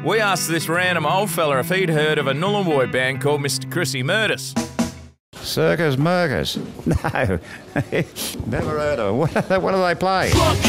We asked this random old fella if he'd heard of a Nullarbor band called Mr. Chrissy Murders. Circus Murkers? No, never heard of them. What do they play?